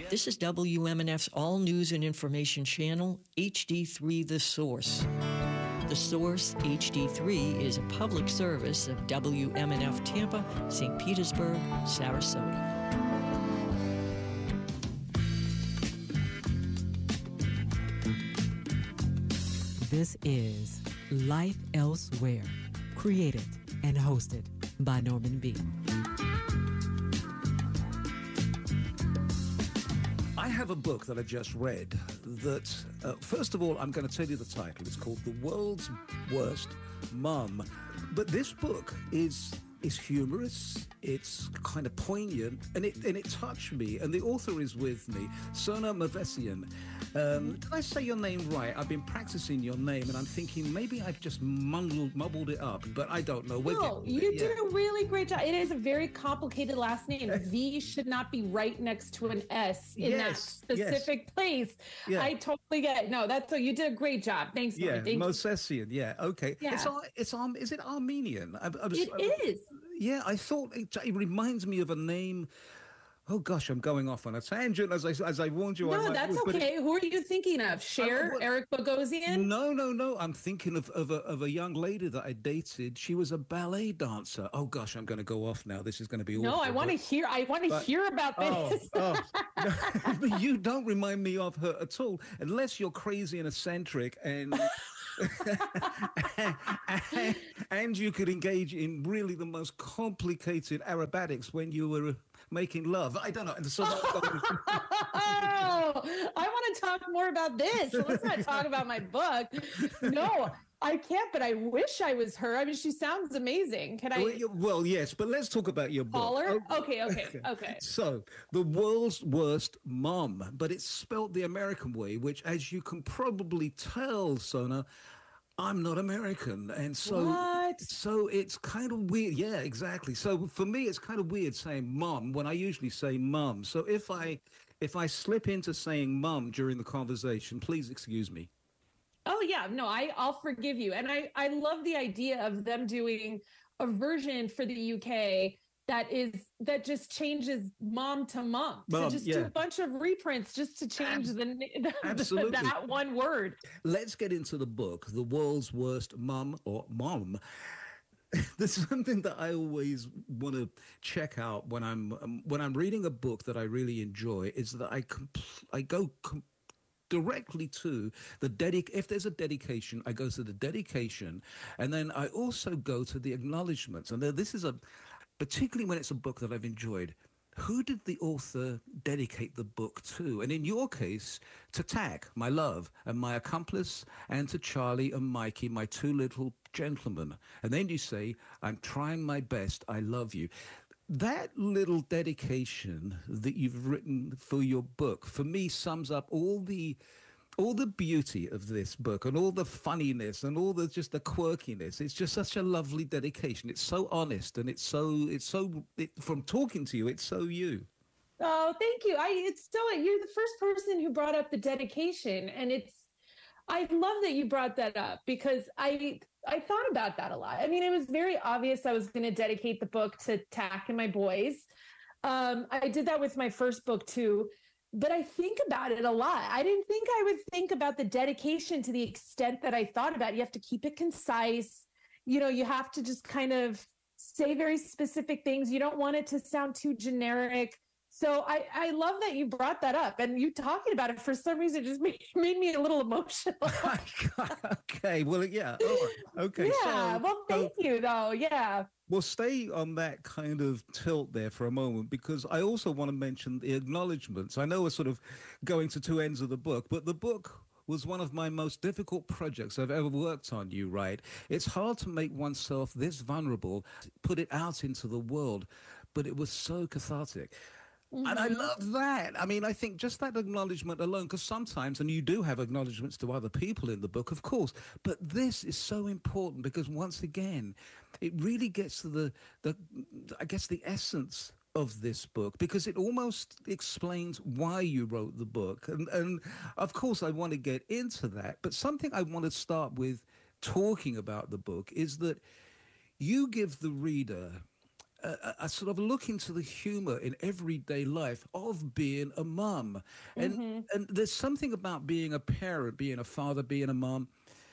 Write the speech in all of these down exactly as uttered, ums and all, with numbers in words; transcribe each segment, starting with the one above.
This is W M N F's All News and Information channel, H D three The Source. The Source H D three is a public service of W M N F Tampa, Saint Petersburg, Sarasota. This is Life Elsewhere, created and hosted by Norman B. I have a book that I just read that, uh, first of all, I'm going to tell you the title. It's called The World's Worst Mum. But this book is is humorous, it's kind of poignant, and it and it touched me. And the author is with me, Sona Movesian. Um, did I say your name right? I've been practicing your name, and I'm thinking maybe I've just mumbled, mumbled it up, but I don't know. We're no, you yeah. did a really great job. It is a very complicated last name. V should not be right next to an S in yes, that specific yes. place. Yeah. I totally get it. No, that's so you did a great job. Thanks, yeah, Lord. Thank Movesian. Yeah, okay. Yeah. It's it's um, is it Armenian? I, I was, it I, is. Yeah, I thought it, it reminds me of a name. Oh gosh, I'm going off on a tangent as I as I warned you. No, I that's might, okay. It, Who are you thinking of? Cher, well, Eric Bogosian? No, no, no. I'm thinking of of a, of a young lady that I dated. She was a ballet dancer. Oh gosh, I'm going to go off now. This is going to be awful. No, I want to hear. I want to hear about this. Oh, oh. No, you don't remind me of her at all, unless you're crazy and eccentric and. and, and you could engage in really the most complicated aerobatics when you were making love. I don't know. And so oh, I want to talk more about this. So let's not talk about my book. No, I can't, but I wish I was her. I mean, she sounds amazing. Can I? Well, well yes, but let's talk about your book. Caller? Oh, okay, okay, okay. So, The World's Worst Mom, but it's spelt the American way, which, as you can probably tell, Sona, I'm not American, and so what? so it's kind of weird. Yeah, exactly. So for me, it's kind of weird saying mum when I usually say mum. So if I if I slip into saying mum during the conversation, please excuse me. Oh yeah, no, I I'll forgive you, and I I love the idea of them doing a version for the U K that is that just changes mom to mom. mom so just yeah. do a bunch of reprints just to change Abs- the, the, Absolutely. the that one word. Let's get into the book, The World's Worst Mum or Mom. There's something that I always want to check out when I'm um, when I'm reading a book that I really enjoy is that I compl- I go com- directly to the dedic. If there's a dedication, I go to the dedication, and then I also go to the acknowledgements. And this is a particularly when it's a book that I've enjoyed. Who did the author dedicate the book to? And in your case, to Tack, my love, and my accomplice, and to Charlie and Mikey, my two little gentlemen. And then you say, I'm trying my best, I love you. That little dedication that you've written for your book, for me, sums up all the all the beauty of this book and all the funniness and all the just the quirkiness. It's just such a lovely dedication. It's so honest and it's so it's so it, from talking to you, it's so you. Oh, thank you. I it's so you're the first person who brought up the dedication, and it's I love that you brought that up because I I thought about that a lot. I mean, it was very obvious I was going to dedicate the book to Tack and my boys. Um, I did that with my first book too. But I think about it a lot. I didn't think I would think about the dedication to the extent that I thought about it. You have to keep it concise. You know, you have to just kind of say very specific things. You don't want it to sound too generic. So I, I love that you brought that up. And you talking about it, for some reason, just made, made me a little emotional. Okay. Well, yeah. Oh, okay. Yeah. So, well, thank so, you, though. Yeah. Well, stay on that kind of tilt there for a moment, because I also want to mention the acknowledgements. I know we're sort of going to two ends of the book, but the book was one of my most difficult projects I've ever worked on, you write. It's hard to make oneself this vulnerable, put it out into the world, but it was so cathartic. Mm-hmm. And I love that. I mean, I think just that acknowledgement alone, because sometimes, and you do have acknowledgements to other people in the book, of course, but this is so important because once again, it really gets to the, the I guess, the essence of this book, because it almost explains why you wrote the book. And, and of course, I want to get into that. But something I want to start with talking about the book is that you give the reader a, a a sort of look into the humor in everyday life of being a mum. And Mm-hmm. and there's something about being a parent, being a father, being a mum,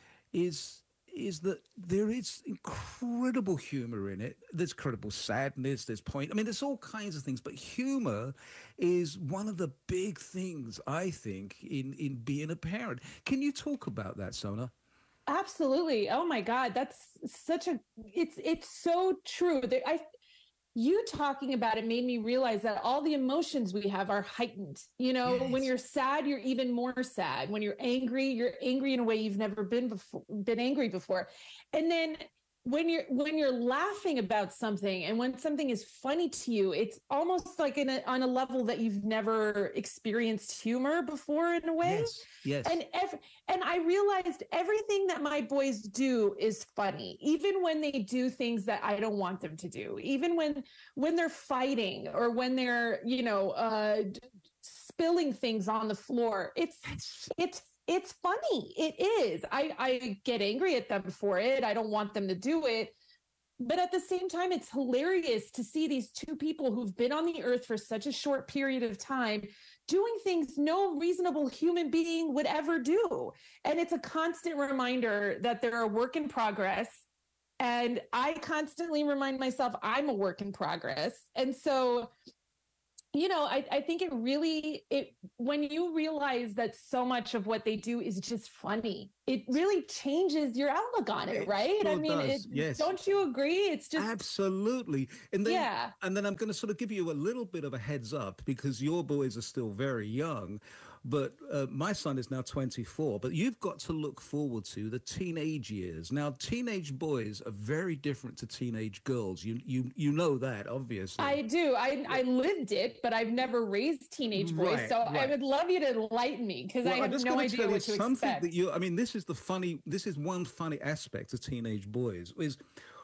is is that there is incredible humor in it. There's incredible sadness, there's point. I mean, there's all kinds of things, but humor is one of the big things, I think, in, in being a parent. Can you talk about that, Sona? Absolutely. Oh my God, that's such a it's it's so true. There, I you talking about it made me realize that all the emotions we have are heightened. You know, when Yes. you're sad, you're even more sad. When you're angry, you're angry in a way you've never been before, been angry before. And then when you're when you're laughing about something and when something is funny to you, it's almost like in a, on a level that you've never experienced humor before in a way. Yes, yes. And ev- and I realized everything that my boys do is funny, even when they do things that I don't want them to do, even when when they're fighting or when they're, you know, uh, d- spilling things on the floor. It's Yes. it's it's funny. It is. I I get angry at them for it. I don't want them to do it. But at the same time, it's hilarious to see these two people who've been on the earth for such a short period of time doing things no reasonable human being would ever do. And it's a constant reminder that they're a work in progress. And I constantly remind myself I'm a work in progress. And so, you know, I, I think it really, it when you realize that so much of what they do is just funny, it really changes your outlook on it, It right? I sure mean, it, does, yes. don't you agree? It's just, Absolutely. And then, yeah. and then I'm going to sort of give you a little bit of a heads up because your boys are still very young. But uh, my son is now twenty-four, but you've got to look forward to the teenage years. Now, teenage boys are very different to teenage girls. You you you know that, obviously. I do. I I lived it, but I've never raised teenage boys. Right, so I right. would love you to enlighten me because I Well, I'm have just no going to idea tell you what to something expect. that you, I mean, this is the funny, this is one funny aspect of teenage boys is,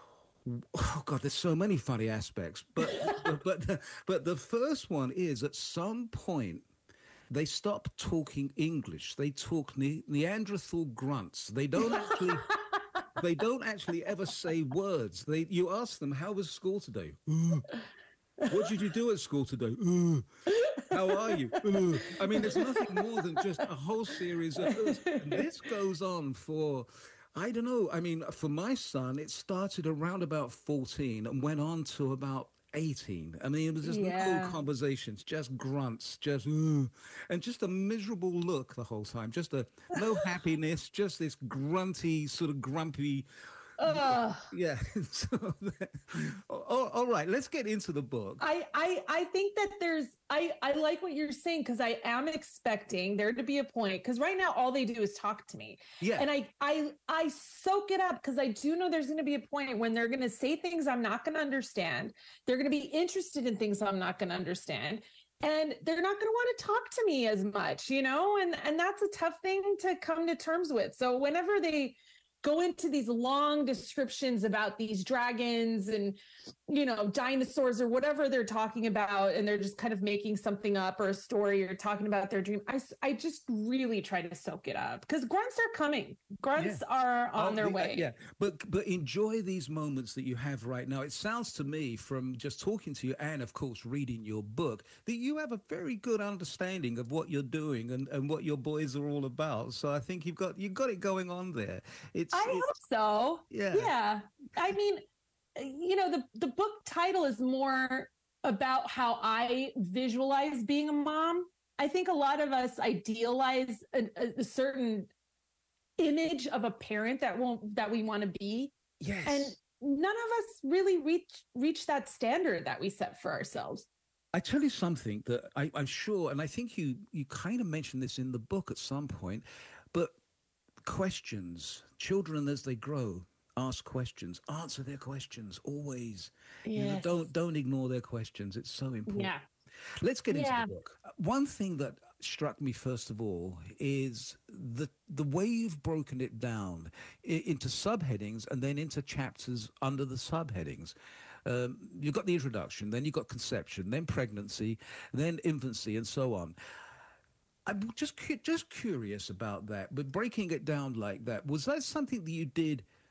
oh God, there's so many funny aspects. But, but, but, the, but the first one is at some point, they stop talking English. They talk ne- Neanderthal grunts. They don't actually, they don't actually ever say words. They, you ask them, how was school today? "Uh." What did you do at school today? "Uh." How are you? "Uh." I mean, there's nothing more than just a whole series of "uhs." And this goes on for, I don't know. I mean, for my son, it started around about fourteen and went on to about eighteen. I mean, it was just no Yeah. conversations, just grunts, just, "Uh," and just a miserable look the whole time. Just a no happiness, just this grunty, sort of grumpy. Ugh. Yeah. So, all, all right, let's get into the book. I, I I think that there's I I like what you're saying because I am expecting there to be a point because right now all they do is talk to me. Yeah. And I I I soak it up because I do know there's going to be a point when they're going to say things I'm not going to understand. They're going to be interested in things I'm not going to understand. And they're not going to want to talk to me as much, you know, and and that's a tough thing to come to terms with. So whenever they go into these long descriptions about these dragons and, you know, dinosaurs or whatever they're talking about, and they're just kind of making something up or a story or talking about their dream. I, s- I just really try to soak it up because grunts are coming. Grunts are on Oh, their the- uh, way. Yeah, but but enjoy these moments that you have right now. It sounds to me from just talking to you and of course reading your book that you have a very good understanding of what you're doing and, and what your boys are all about. So I think you've got you've got it going on there. It's, I it's hope so. yeah. Yeah. I mean, you know, the, the book title is more about how I visualize being a mom. I think a lot of us idealize a, a, a certain image of a parent that won't that we want to be. Yes. And none of us really reach reach that standard that we set for ourselves. I tell you something that I, I'm sure, and I think you you kind of mentioned this in the book at some point, but questions, children as they grow, ask questions, answer their questions always. You know, Yes. don't don't ignore their questions. It's so important. Yeah. Let's get Yeah. into the book. One thing that struck me first of all is the the way you've broken it down i- into subheadings and then into chapters under the subheadings. Um, you've got the introduction, then you've got conception, then pregnancy, then infancy, and so on. I'm just cu- just curious about that, but breaking it down like that, was that something that you did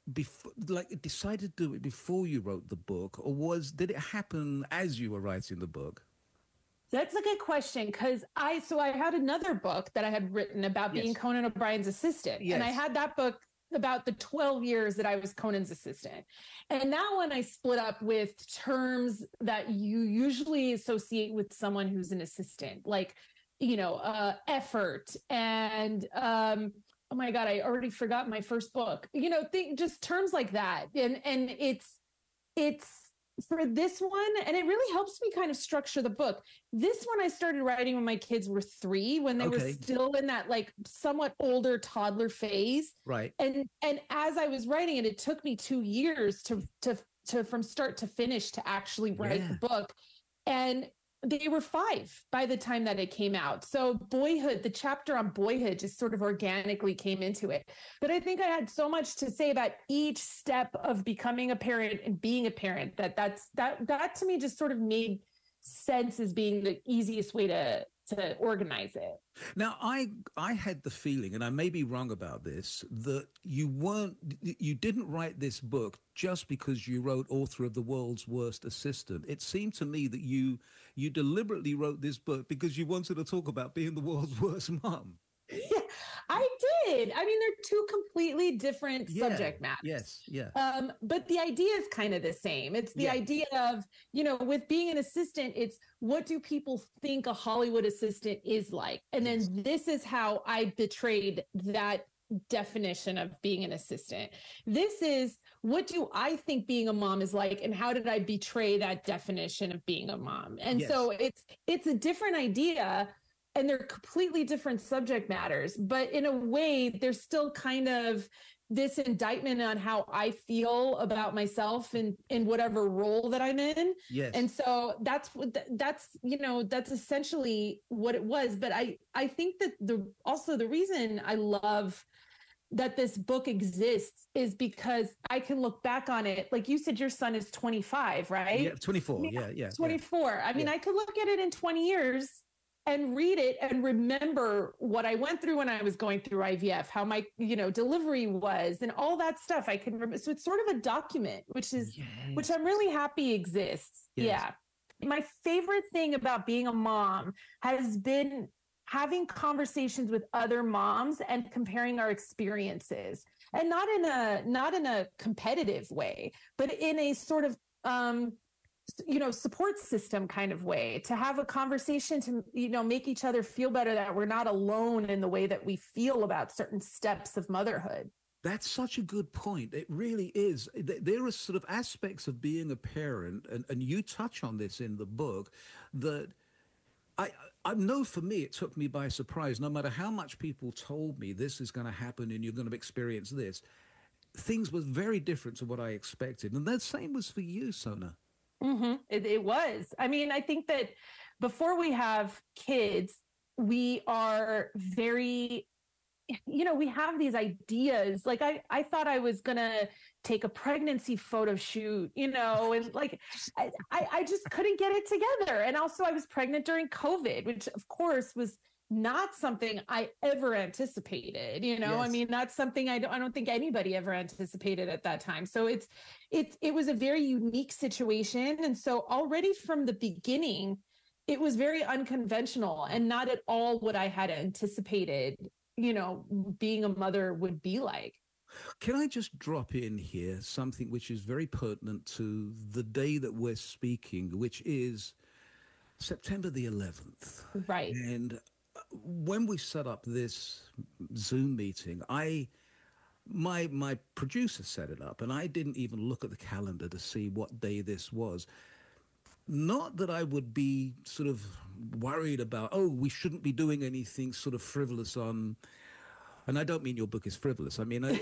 before, like, decided to do it before you wrote the book, or was did it happen as you were writing the book? That's a good question because I so I had another book that I had written about being Yes. Conan O'Brien's assistant, Yes. and I had that book about the twelve years that I was Conan's assistant. And that one I split up with terms that you usually associate with someone who's an assistant, like, you know, uh, effort and, um, oh my God, I already forgot my first book, you know, think just terms like that. And, and it's, it's, for this one, and it really helps me kind of structure the book. This one I started writing when my kids were three, when they were Okay. still in that like somewhat older toddler phase. Right. And and as I was writing it, it took me two years to to to from start to finish to actually write Yeah. the book. And they were five by the time that it came out. So boyhood, the chapter on boyhood just sort of organically came into it. But I think I had so much to say about each step of becoming a parent and being a parent that that's that that to me just sort of made sense as being the easiest way to to organize it. Now, I I had the feeling, and I may be wrong about this, that you weren't you didn't write this book just because you wrote author of the world's worst assistant. It seemed to me that you you deliberately wrote this book because you wanted to talk about being the world's worst mom. Yeah, I did. I mean, they're two completely different Yeah, subject matters. Yes, yeah. Um, but the idea is kind of the same. It's the Yeah. idea of, you know, with being an assistant, it's what do people think a Hollywood assistant is like? And then Yes. this is how I betrayed that definition of being an assistant. This is what do I think being a mom is like, and how did I betray that definition of being a mom? And Yes. so it's it's a different idea. And they're completely different subject matters, but in a way, there's still kind of this indictment on how I feel about myself and in whatever role that I'm in. Yes. And so that's what that's, you know, that's essentially what it was. But I, I think that the also the reason I love that this book exists is because I can look back on it. Like you said, your son is twenty-five, right? Yeah, twenty-four. Yeah, Yeah, yeah. twenty-four. I mean, Yeah. I could look at it in twenty years and read it and remember what I went through when I was going through I V F, how my, you know, delivery was and all that stuff I can remember. So it's sort of a document, which is, Yes. which I'm really happy exists. Yes. Yeah. My favorite thing about being a mom has been having conversations with other moms and comparing our experiences, and not in a, not in a competitive way, but in a sort of, um, you know, support system kind of way, to have a conversation to, you know, make each other feel better, that we're not alone in the way that we feel about certain steps of motherhood. That's such a good point. It really is. Th- There are sort of aspects of being a parent, and, and you touch on this in the book, that I, I know for me, it took me by surprise. No matter how much people told me this is going to happen and you're going to experience this, things were very different to what I expected. And the same was for you, Sona. Mm-hmm. It, it was. I mean, I think that before we have kids, we are very, you know, we have these ideas. Like I, I thought I was going to take a pregnancy photo shoot, you know, and like, I, I, I just couldn't get it together. And also I was pregnant during COVID, which of course was not something I ever anticipated, you know, I Yes. mean, that's something I don't, I don't think anybody ever anticipated at that time. So it's, it's, it was a very unique situation. And so already from the beginning, it was very unconventional and not at all what I had anticipated, you know, being a mother would be like. Can I just drop in here something which is very pertinent to the day that we're speaking, which is September the eleventh. Right. And when we set up this Zoom meeting, I my my producer set it up, and I didn't even look at the calendar to see what day this was. Not that I would be sort of worried about, oh, we shouldn't be doing anything sort of frivolous on, and I don't mean your book is frivolous. I mean, I,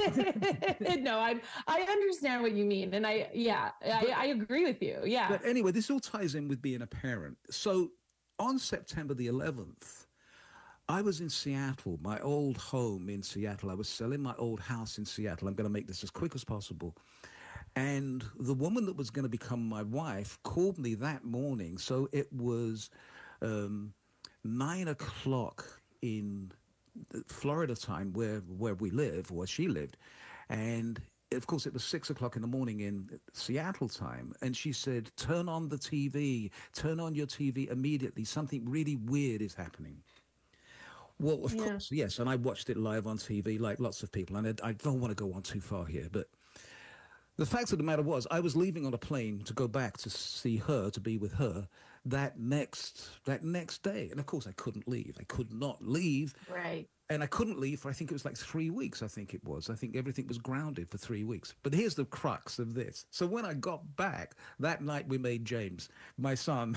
No, I I understand what you mean, and I yeah, I, I agree with you. Yeah. but anyway, this all ties in with being a parent. So on September the eleventh, I was in Seattle, my old home in Seattle. I was selling my old house in Seattle. I'm going to make this as quick as possible. And the woman that was going to become my wife called me that morning. So it was um, nine o'clock in Florida time, where, where we live, where she lived. And of course, it was six o'clock in the morning in Seattle time. And she said, turn on the T V, turn on your T V immediately. Something really weird is happening. Well, of Yeah. course, yes. And I watched it live on T V like lots of people. And I, I don't want to go on too far here, but the fact of the matter was I was leaving on a plane to go back to see her, to be with her that next that next day. And of course, I couldn't leave. I could not leave. Right. And I couldn't leave for, I think it was like three weeks, I think it was. I think everything was grounded for three weeks. But here's the crux of this. So when I got back, that night we made James, my son.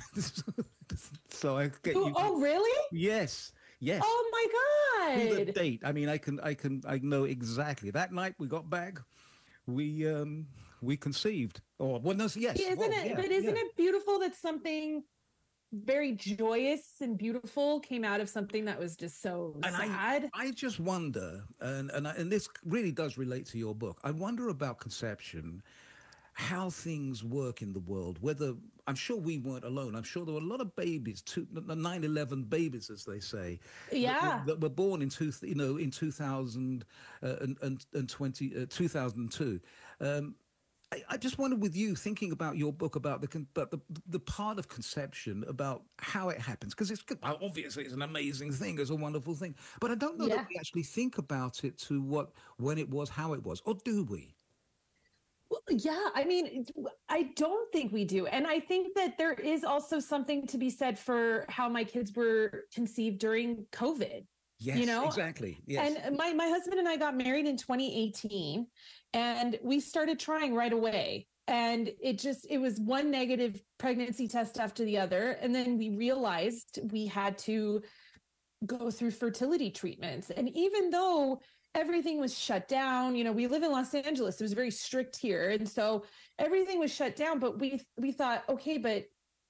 So I get Oh, you. oh, really? Yes, yes. Oh my To the God. date. I mean, I can, I can, I know exactly. That night we got back, we, um, we conceived. Or, well, no, yes. Isn't well, it, yeah, but isn't yeah. it beautiful that something very joyous and beautiful came out of something that was just so And sad? I, I just wonder, and and I, and this really does relate to your book. I wonder about conception, how things work in the world. Whether I'm sure we weren't alone. I'm sure there were a lot of babies, two, nine eleven babies, as they say, Yeah. that, that were born in two, you know, in two thousand uh, and, and and twenty uh, two thousand two. Um, I, I just wonder, with you thinking about your book about the con- but the the part of conception, about how it happens, because it's obviously it's an amazing thing, it's a wonderful thing, but I don't know Yeah. that we actually think about it to what when it was, how it was, or do we? Well, yeah, I mean, it's- I don't think we do. And I think that there is also something to be said for how my kids were conceived during COVID. Yes, know, exactly. Yes. And my, my husband and I got married in twenty eighteen, and we started trying right away. And it just, it was one negative pregnancy test after the other. And then we realized we had to go through fertility treatments. And even though everything was shut down, you know, we live in Los Angeles, it was very strict here. And so everything was shut down, but we, we thought, okay, but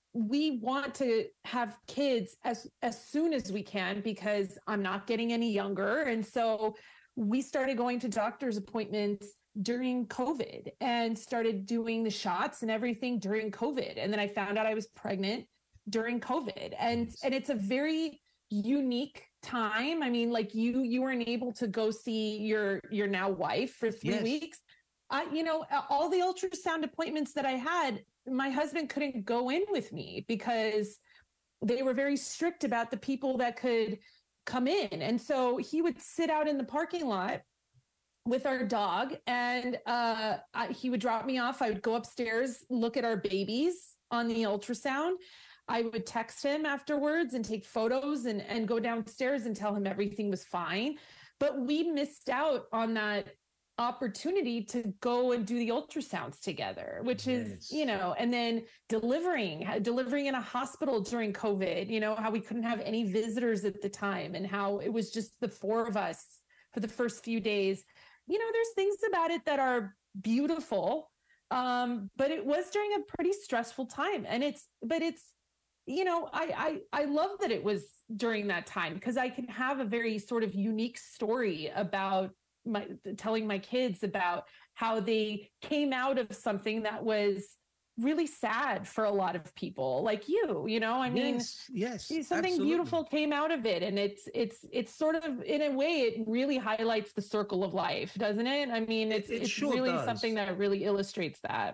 we want to have kids as, as soon as we can, because I'm not getting any younger. And so we started going to doctor's appointments during COVID and started doing the shots and everything during COVID. And then I found out I was pregnant during COVID. And, Yes. and it's a very unique time. I mean, like you, you weren't able to go see your, your now wife for three Yes. weeks. I, you know, all the ultrasound appointments that I had, my husband couldn't go in with me because they were very strict about the people that could come in. And so he would sit out in the parking lot with our dog, and uh, I, he would drop me off. I would go upstairs, look at our babies on the ultrasound. I would text him afterwards and take photos, and, and go downstairs and tell him everything was fine. But we missed out on that opportunity to go and do the ultrasounds together, which is, Yes. you know, and then delivering, delivering in a hospital during COVID, you know, how we couldn't have any visitors at the time, and how it was just the four of us for the first few days. You know, there's things about it that are beautiful. Um, but it was during a pretty stressful time. And it's, but it's, you know, I, I, I love that it was during that time, because I can have a very sort of unique story about my, telling my kids about how they came out of something that was really sad for a lot of people like you, you know, I mean, yes, yes, something absolutely. beautiful came out of it. And it's, it's, it's sort of, in a way, it really highlights the circle of life, doesn't it? I mean, it's, It- it it's sure really does. something that really illustrates that.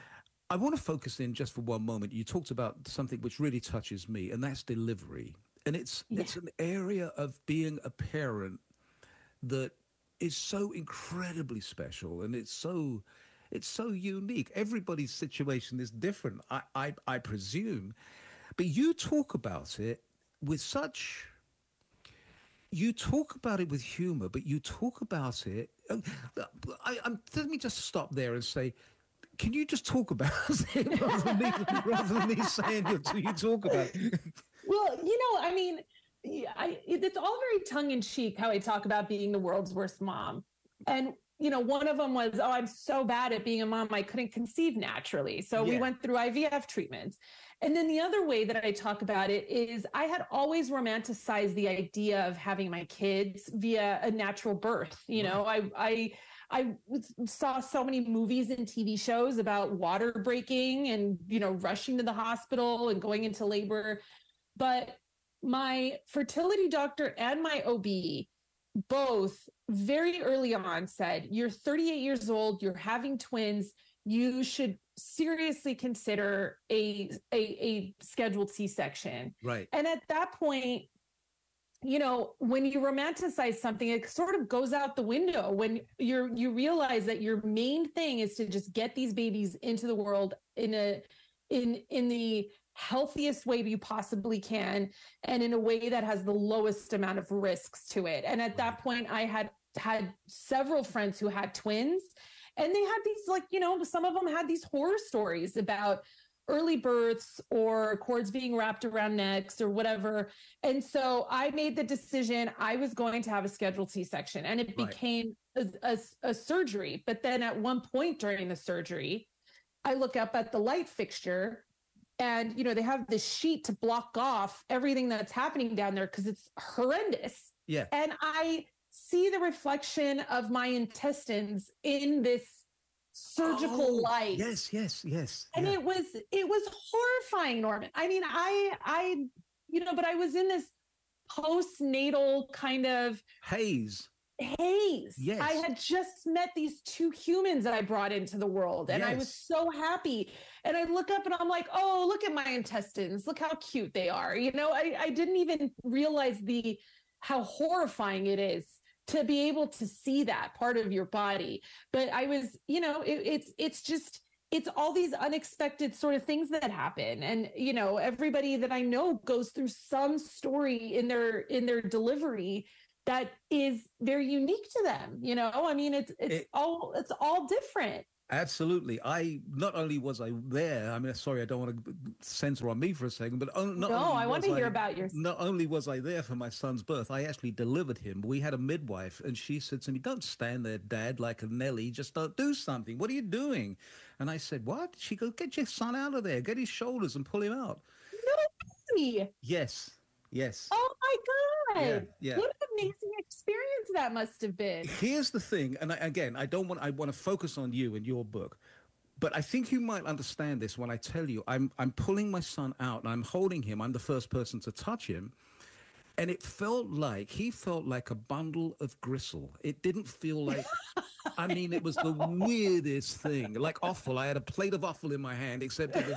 I want to focus in just for one moment. You talked about something which really touches me, and that's delivery. And it's Yeah. it's an area of being a parent that is so incredibly special, and it's so it's so unique. Everybody's situation is different, I I, I presume, but you talk about it with such. You talk about it with humor, but you talk about it. I, I'm, let me just stop there and say, can you just talk about it rather than me, rather than me saying it? You talk about it. Well, you know, I mean, I, it's all very tongue in cheek how I talk about being the world's worst mom. And, you know, one of them was, oh, I'm so bad at being a mom, I couldn't conceive naturally. So we Yeah. went through I V F treatments. And then the other way that I talk about it is I had always romanticized the idea of having my kids via a natural birth. You know, I, I, I saw so many movies and T V shows about water breaking and, you know, rushing to the hospital and going into labor. But my fertility doctor and my O B both very early on said, you're thirty-eight years old, you're having twins, you should seriously consider a, a, a scheduled C-section. Right. And at that point, you know, when you romanticize something, it sort of goes out the window when you're, you realize that your main thing is to just get these babies into the world in a, in, in the healthiest way you possibly can, and in a way that has the lowest amount of risks to it. And at that point, I had had several friends who had twins, and they had these, like, you know, some of them had these horror stories about early births or cords being wrapped around necks or whatever. And so I made the decision I was going to have a scheduled C-section, and it Right. became a, a, a surgery. But then at one point during the surgery, I look up at the light fixture, and, you know, they have this sheet to block off everything that's happening down there because it's horrendous. Yeah. And I see the reflection of my intestines in this surgical Oh, light. Yes, yes, yes. And yeah. it was, it was horrifying, Norman. I mean, I, I, you know, but I was in this postnatal kind of Haze. haze. Yes. I had just met these two humans that I brought into the world, and I was Yes. so happy. And I look up and I'm like, oh, look at my intestines. Look how cute they are. You know, I, I didn't even realize the how horrifying it is to be able to see that part of your body. But I was, you know, it, it's it's just it's all these unexpected sort of things that happen. And, you know, everybody that I know goes through some story in their in their delivery that is very unique to them. You know, I mean, it's it's It- all it's all different. Absolutely. I not only was I there. I mean, sorry, I don't want to censor on me for a second, but on, not No, only I want was to hear about your- Not only was I there for my son's birth, I actually delivered him. We had a midwife, and she said to me, "Don't stand there, Dad, like a Nelly. Just don't do something. What are you doing?" And I said, "What?" She goes, "Get your son out of there. Get his shoulders and pull him out." No way. Yes, yes. Oh my God. Yeah, yeah. What an amazing experience that must have been. Here's the thing, and I, again, I don't want I want to focus on you and your book, but I think you might understand this when I tell you I'm I'm pulling my son out and I'm holding him. I'm the first person to touch him, and it felt like he felt like a bundle of gristle. It didn't feel like. I mean, it was the weirdest thing, like offal. I had a plate of offal in my hand, except it was.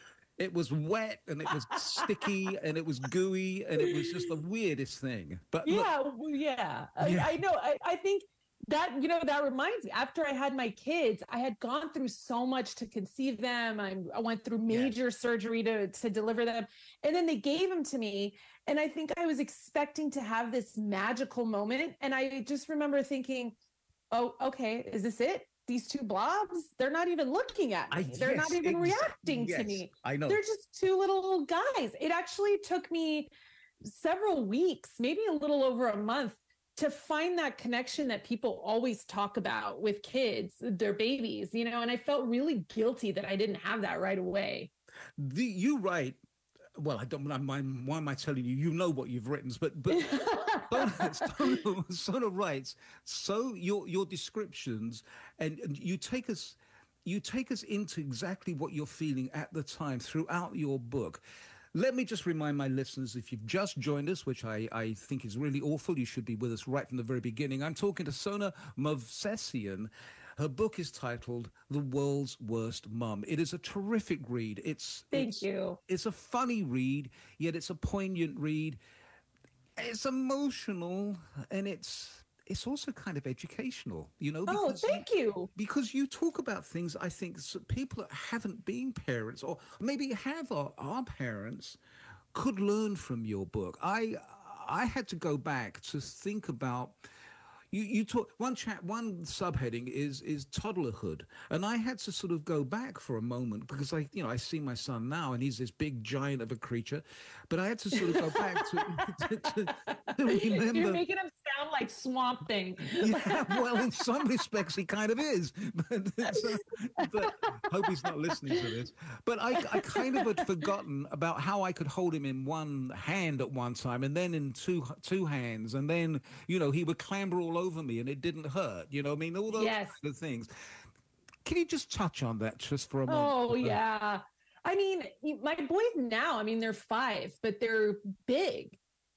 It was wet and it was sticky and it was gooey and it was just the weirdest thing. But look, Yeah, well, yeah. Yeah. I, I know. I, I think that, you know, that reminds me, after I had my kids, I had gone through so much to conceive them. I, I went through major surgery to, to deliver them. And then they gave them to me. And I think I was expecting to have this magical moment. And I just remember thinking, oh, okay, is this it? These two blobs, they're not even looking at me. I- they're yes, not even exa- reacting to yes, me. I know. They're just two little guys. It actually took me several weeks, maybe a little over a month, to find that connection that people always talk about with kids, their babies, you know, and I felt really guilty that I didn't have that right away. The, you write, well, I don't, I'm, I'm, why am I telling you? You know what you've written, but, but Sona, Sona, Sona writes, so your, your descriptions, and, and you take us, you take us into exactly what you're feeling at the time throughout your book. Let me just remind my listeners, if you've just joined us, which I, I think is really awful, you should be with us right from the very beginning. I'm talking to Sona Movsesian. Her book is titled The World's Worst Mum. It is a terrific read. It's Thank it's, you. It's a funny read, yet it's a poignant read. It's emotional, and it's it's also kind of educational, you know. Oh, because thank you. because you talk about things I think s- people that haven't been parents or maybe have or are parents could learn from your book. I I had to go back to think about you. You talk one chat one subheading is is toddlerhood, and I had to sort of go back for a moment because I you know I see my son now and he's this big giant of a creature, but I had to sort of go back to to, to, to remember. You're making him sound like Swamp Thing. Yeah, well, in some respects, he kind of is. But, so, but hope he's not listening to this. But I, I kind of had forgotten about how I could hold him in one hand at one time, and then in two two hands, and then you know he would clamber all over me, and it didn't hurt. You know, what I mean, all those Yes. kind of things. Can you just touch on that just for a moment? Oh, yeah. I mean, my boys now, I mean, they're five, but they're big.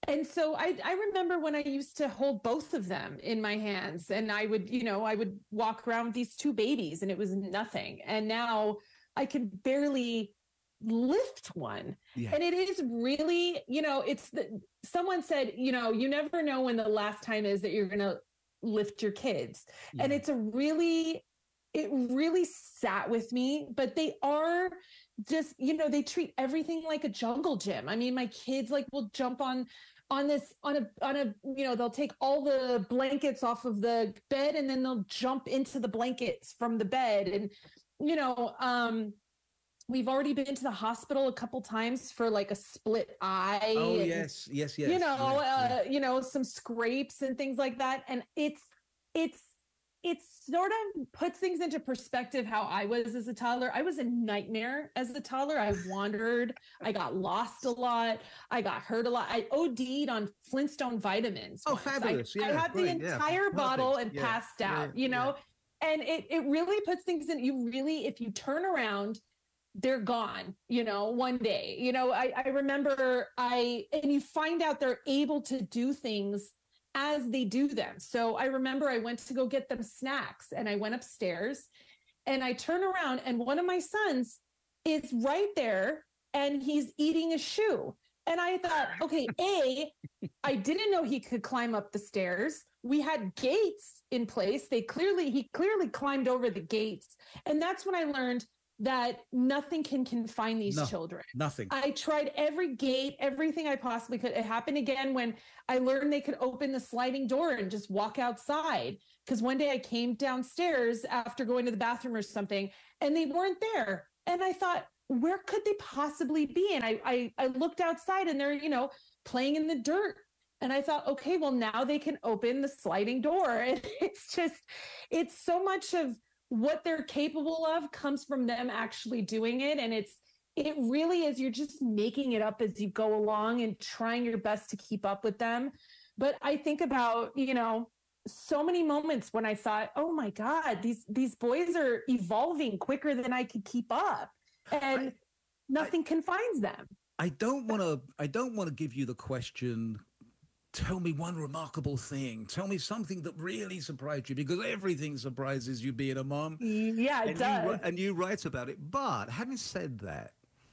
And so I, I remember when I used to hold both of them in my hands, and I would, you know, I would walk around with these two babies and it was nothing. And now I can barely lift one. Yeah. And it is really, you know, it's the, someone said, you know, you never know when the last time is that you're going to lift your kids. Yeah. And it's a really, it really sat with me, but they are just, you know, they treat everything like a jungle gym. I mean, my kids like will jump on on this on a on a you know, they'll take all the blankets off of the bed and then they'll jump into the blankets from the bed. And you know, um we've already been to the hospital a couple times for like a split eye. Oh and, yes, yes, yes. You know, yeah, uh, yeah. you know, some scrapes and things like that. And it's it's it sort of puts things into perspective how I was as a toddler. I was a nightmare as a toddler. I wandered. I got lost a lot. I got hurt a lot. I O D'd on Flintstone vitamins. Oh, once. fabulous. I, yeah, I had great. the yeah. entire Perfect. bottle and yeah. passed out, yeah. you know? Yeah. And it, it really puts things in, you really, if you turn around, they're gone, you know, one day. You know, I, I remember I, and you find out they're able to do things as they do them. So I remember I went to go get them snacks and I went upstairs and I turn around and one of my sons is right there and he's eating a shoe. And I thought, okay, A, I didn't know he could climb up the stairs. We had gates in place. They clearly, he clearly climbed over the gates. And that's when I learned that nothing can confine these no, children. Nothing. I tried every gate, everything I possibly could. It happened again when I learned they could open the sliding door and just walk outside. Because one day I came downstairs after going to the bathroom or something, and they weren't there. And I thought, where could they possibly be? And I, I, I looked outside and they're, you know, playing in the dirt. And I thought, okay, well, now they can open the sliding door. And it's just, it's so much of what they're capable of comes from them actually doing it. And it's, it really is, you're just making it up as you go along and trying your best to keep up with them. But I think about, you know, so many moments when I thought, oh my God, these, these boys are evolving quicker than I could keep up. And I, nothing I, confines them. I don't want to, I don't want to give you the question, tell me one remarkable thing. Tell me something that really surprised you, because everything surprises you being a mom. Yeah, it and does. You, and you write about it. But having said that,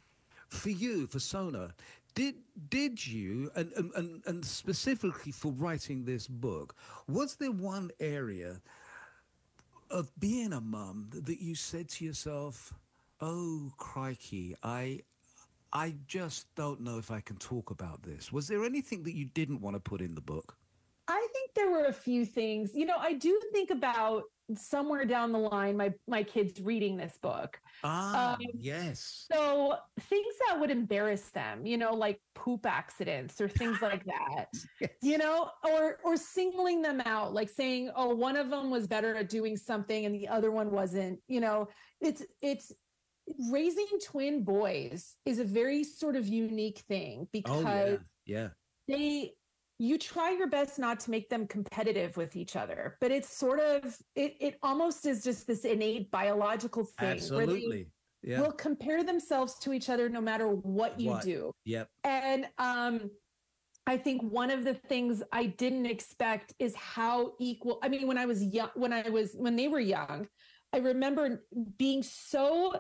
for you, for Sona, did did you, and, and, and specifically for writing this book, was there one area of being a mom that you said to yourself, oh, crikey, I... I just don't know if I can talk about this. Was there anything that you didn't want to put in the book? I think there were a few things. You know, I do think about somewhere down the line, my, my kids reading this book. Ah, um, yes. So things that would embarrass them, you know, like poop accidents or things like that, yes. You know, or, or singling them out, like saying, oh, one of them was better at doing something and the other one wasn't, you know, it's, it's, raising twin boys is a very sort of unique thing because oh, yeah. yeah. they, you try your best not to make them competitive with each other, but it's sort of, it, it almost is just this innate biological thing. Absolutely. Where they yeah. will compare themselves to each other no matter what you what? do. Yep. And um, I think one of the things I didn't expect is how equal, I mean, when I was young, when I was, when they were young, I remember being so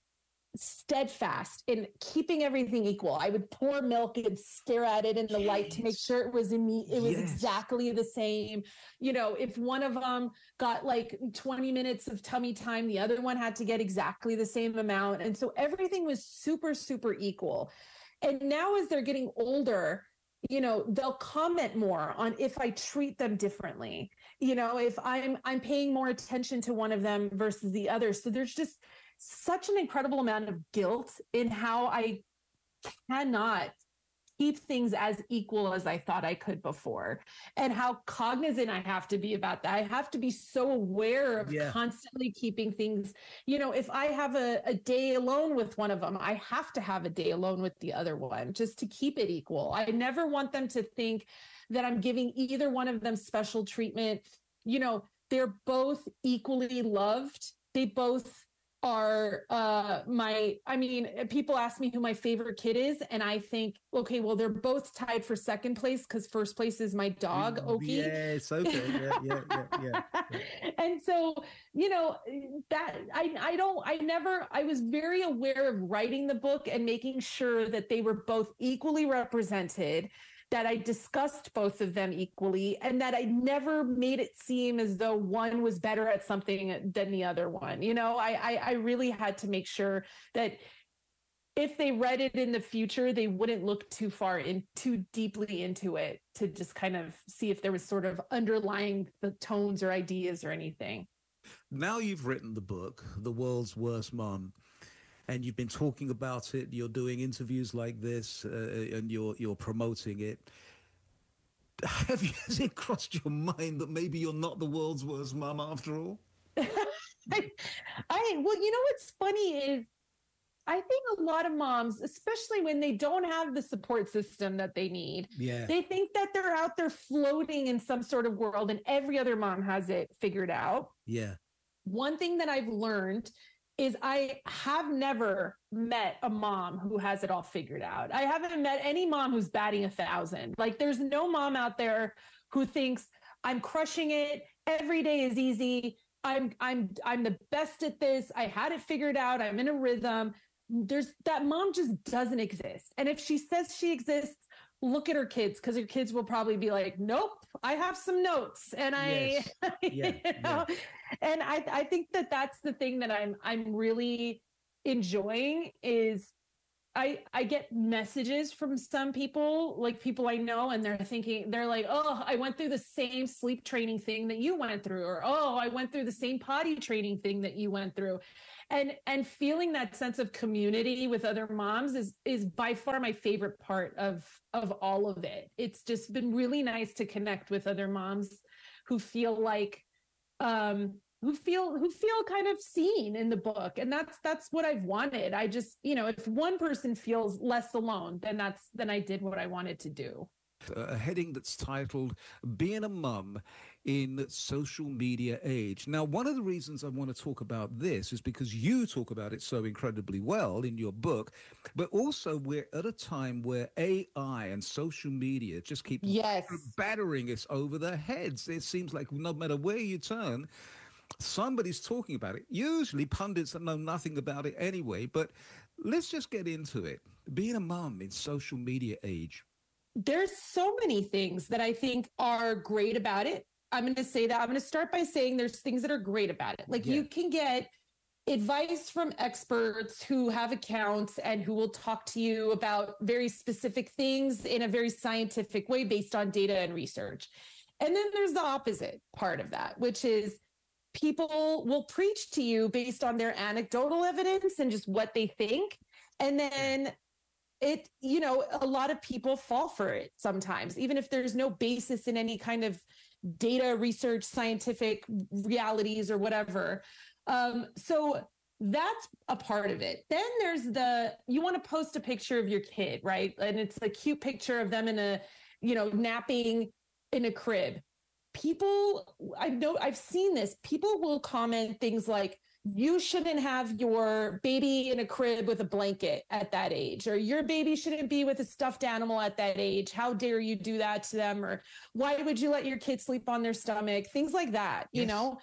steadfast in keeping everything equal. I would pour milk and stare at it in the yes. light to make sure it was in me. It was yes. exactly the same. You know, if one of them got like twenty minutes of tummy time, the other one had to get exactly the same amount. And so everything was super, super equal. And now as they're getting older, you know, they'll comment more on if I treat them differently, you know, if I'm, I'm paying more attention to one of them versus the other. So there's just such an incredible amount of guilt in how I cannot keep things as equal as I thought I could before, and how cognizant I have to be about that. I have to be so aware of yeah. constantly keeping things, you know, if I have a, a day alone with one of them, I have to have a day alone with the other one just to keep it equal. I never want them to think that I'm giving either one of them special treatment. You know, they're both equally loved. They both are uh my I mean, people ask me who my favorite kid is, and I think, okay, well, they're both tied for second place because first place is my dog, Oki. Yes, okay. Yeah, yeah, yeah, yeah, yeah. And so, you know, that I I don't I never I was very aware of writing the book and making sure that they were both equally represented, that I discussed both of them equally, and that I never made it seem as though one was better at something than the other one. You know, I, I, I really had to make sure that if they read it in the future, they wouldn't look too far in, too deeply into it to just kind of see if there was sort of underlying the tones or ideas or anything. Now you've written the book, The World's Worst Mom, and you've been talking about it. You're doing interviews like this, uh, and you're you're promoting it. Have you has it crossed your mind that maybe you're not the world's worst mom after all? I, I well, you know what's funny is I think a lot of moms, especially when they don't have the support system that they need, yeah, they think that they're out there floating in some sort of world, and every other mom has it figured out. Yeah. One thing that I've learned is I have never met a mom who has it all figured out. I haven't met any mom who's batting a thousand. Like, there's no mom out there who thinks I'm crushing it. Every day is easy. I'm, I'm, I'm the best at this. I had it figured out. I'm in a rhythm. There's that mom just doesn't exist. And if she says she exists, look at her kids, because her kids will probably be like, nope, I have some notes. And I, yes. yeah, you know, yeah. and I, I think that that's the thing that I'm, I'm really enjoying is I, I get messages from some people, like people I know, and they're thinking, they're like, oh, I went through the same sleep training thing that you went through, or, oh, I went through the same potty training thing that you went through. And, and feeling that sense of community with other moms is, is by far my favorite part of, of all of it. It's just been really nice to connect with other moms who feel like, um, who feel, who feel kind of seen in the book. And that's, that's what I've wanted. I just, you know, if one person feels less alone, then that's, then I did what I wanted to do. A heading that's titled Being a Mum in Social Media Age. Now, one of the reasons I want to talk about this is because you talk about it so incredibly well in your book, but also we're at a time where A I and social media just keep yes. battering us over the heads. It seems like no matter where you turn, somebody's talking about it. Usually pundits that know nothing about it anyway, but let's just get into it. Being a mum in social media age. There's so many things that I think are great about it. I'm going to say that. I'm going to start by saying there's things that are great about it. Like yeah. you can get advice from experts who have accounts and who will talk to you about very specific things in a very scientific way based on data and research. And then there's the opposite part of that, which is people will preach to you based on their anecdotal evidence and just what they think. And then it, you know, a lot of people fall for it sometimes, even if there's no basis in any kind of data research, scientific realities or whatever. Um, so that's a part of it. Then there's the, you want to post a picture of your kid, right? And it's a cute picture of them in a, you know, napping in a crib. People, I know, I've seen this. People will comment things like, you shouldn't have your baby in a crib with a blanket at that age, or your baby shouldn't be with a stuffed animal at that age. How dare you do that to them? Or why would you let your kid sleep on their stomach? Things like that, you yes. know?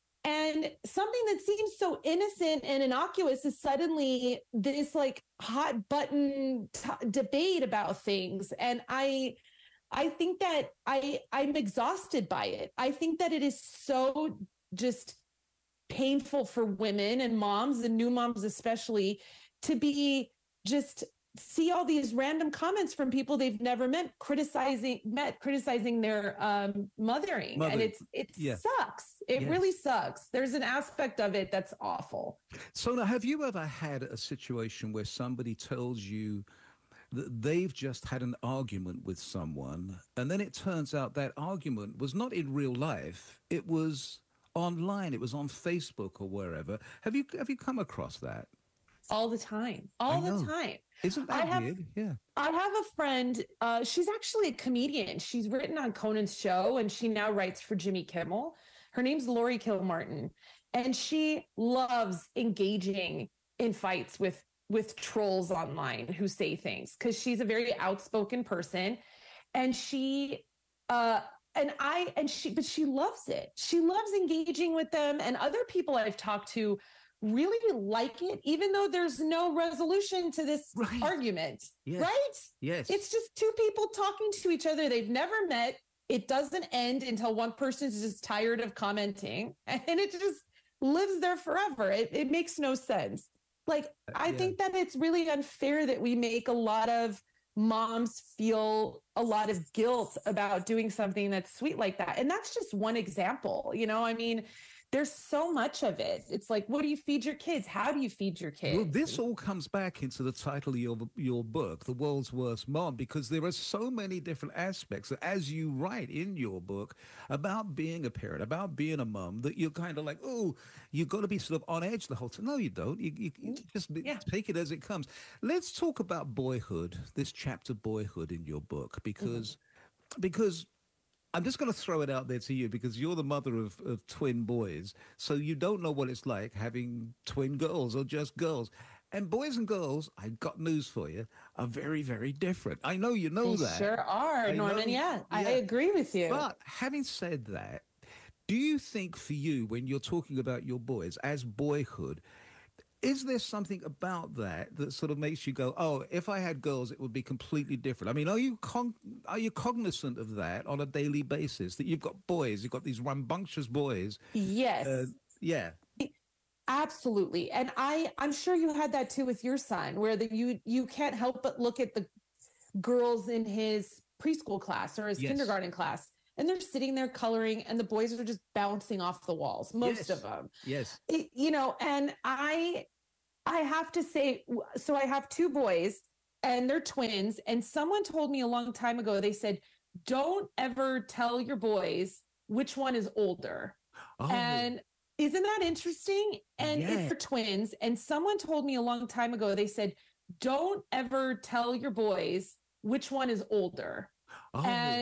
And something that seems so innocent and innocuous is suddenly this like hot button t- debate about things. And I, I think that I, I'm exhausted by it. I think that it is so just painful for women and moms and new moms, especially, to be just see all these random comments from people they've never met criticizing met criticizing their um, mothering. Mother. And it's it yeah. sucks. It yes. really sucks. There's an aspect of it that's awful. So now, have you ever had a situation where somebody tells you that they've just had an argument with someone, and then it turns out that argument was not in real life, it was online, it was on Facebook or wherever? Have you have you come across that? All the time. All the time. Isn't that I have, weird? Yeah. I have a friend, uh, she's actually a comedian. She's written on Conan's show, and she now writes for Jimmy Kimmel. Her name's Lori Kilmartin. and she loves engaging in fights with with trolls online who say things, because she's a very outspoken person, and she uh and I and she but she loves it. She loves engaging with them, and other people I've talked to really like it, even though there's no resolution to this Right. argument. Yes. Right? Yes. It's just two people talking to each other. They've never met. It doesn't end until one person is just tired of commenting, and it just lives there forever. It, it makes no sense. Like, I yeah. think that it's really unfair that we make a lot of moms feel a lot of guilt about doing something that's sweet like that. And that's just one example. You know, I mean, there's so much of it. It's like, what do you feed your kids? How do you feed your kids? Well, this all comes back into the title of your, your book, The World's Worst Mom, because there are so many different aspects, as you write in your book, about being a parent, about being a mom, that you're kind of like, oh, you've got to be sort of on edge the whole time. No, you don't. You, you, you just Yeah. take it as it comes. Let's talk about boyhood, this chapter, boyhood, in your book, because mm-hmm. because I'm just going to throw it out there to you, because you're the mother of, of twin boys. So you don't know what it's like having twin girls or just girls. And boys and girls, I got news for you, are very, very different. I know you know They that. sure are, I Norman. know- Yeah, I yeah. agree with you. But having said that, do you think for you, when you're talking about your boys as boyhood, is there something about that that sort of makes you go, oh, if I had girls, it would be completely different? I mean, are you con- are you cognizant of that on a daily basis, that you've got boys, you've got these rambunctious boys? Yes. Uh, yeah. Absolutely. And I, I'm sure you had that too with your son, where the, you, you can't help but look at the girls in his preschool class or his Yes. kindergarten class, and they're sitting there coloring, and the boys are just bouncing off the walls, most Yes. of them. Yes. It- you know, and I, I have to say, so I have two boys and they're twins. And someone told me a long time ago, they said, don't ever tell your boys which one is older. Oh, And isn't that interesting? And Yeah. it's for twins. And someone told me a long time ago, they said, don't ever tell your boys which one is older. oh. And